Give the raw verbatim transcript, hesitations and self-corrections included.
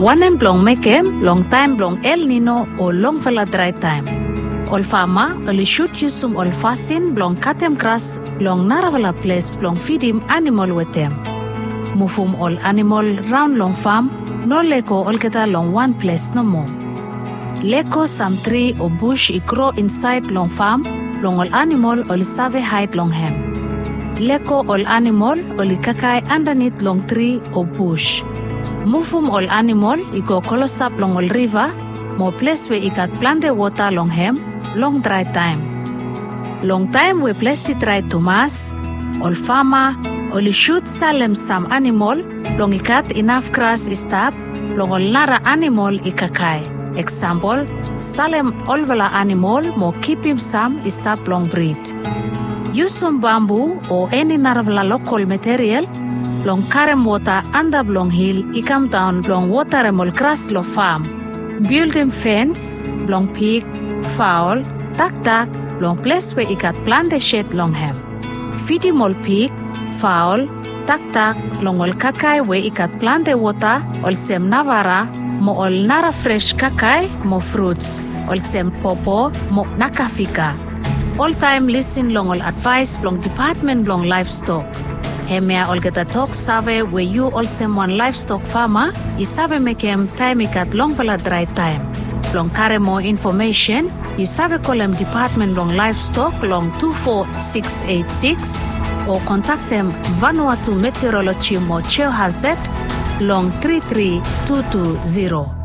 Wanem blong mekem long time blong El Nino o long vela dry time. Ol fama oli shoot yusum ol fasin blong katem grass long naravala place blong feedim animal wetem. Mufum ol animal round long farm no leko ol keta long one place no more. Leko some tree or bush I grow inside long farm long ol animal ol save hide long hem. Leko ol animal ol kakai underneath long tree or bush. Mufum ol animal I go kolosap long ol river mo place where I got plant the water long hem long dry time. Long time we place it dry to mass ol farmer ol shoot salem some animal long I got enough grass stop long ol nara animal I kakai. Example, salem olvala animal mo keep him some stop long breed. Use some bamboo or any narvala local material long carem water under long hill I come down long water emol grass lo farm. Build him fence, long pig, fowl, duck duck, long place where I got plant the shed long hem. Feed him all pig, fowl, duck duck, long ol kakai where I got plant the water ol sem navara mo ol nara fresh kakai mo fruits ol sem popo mo nakafika. All time listen long ol advice long department long livestock. Hemia ol geta talk save where you all sem one livestock farmer I save make him time I got long vala dry time. Long carry more information you save call them department long livestock long two four six eight six or contact them Vanuatu Meteorology mo Cheo Hazet long three three two two zero.